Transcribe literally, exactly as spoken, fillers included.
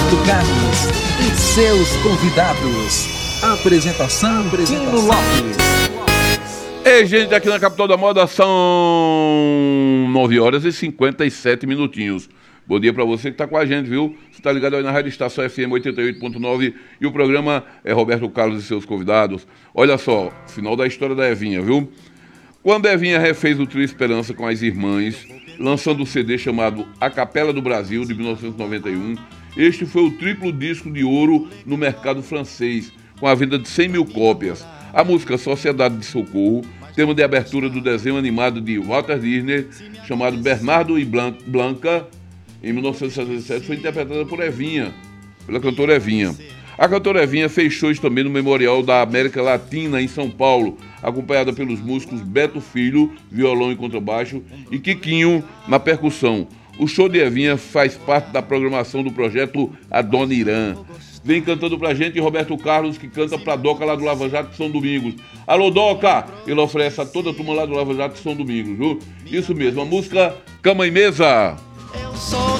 Roberto Carlos e seus convidados. Apresentação, Tino Lopes. Ei, gente, aqui na Capital da Moda são nove horas e cinquenta e sete minutinhos. Bom dia pra você que tá com a gente, viu? Você tá ligado aí na Rádio Estação F M oitenta e oito ponto nove e o programa é Roberto Carlos e seus convidados. Olha só, final da história da Evinha, viu? Quando a Evinha refez o Trio Esperança com as irmãs, lançando o C D chamado A Capela do Brasil, de mil novecentos e noventa e um, este foi o triplo disco de ouro no mercado francês, com a venda de cem mil cópias. A música Sociedade de Socorro, tema de abertura do desenho animado de Walter Disney, chamado Bernardo e Blanca, em mil novecentos e setenta e sete, foi interpretada por Evinha, pela cantora Evinha. A cantora Evinha fez shows também no Memorial da América Latina, em São Paulo, acompanhada pelos músicos Beto Filho, violão e contrabaixo, e Quiquinho na percussão. O show de Evinha faz parte da programação do projeto Adoniran. Vem cantando pra gente Roberto Carlos, que canta pra Doca lá do Lava Jato de São Domingos. Alô, Doca! Ele oferece a toda a turma lá do Lava Jato de São Domingos, viu? Isso mesmo, a música Cama e Mesa. Eu sou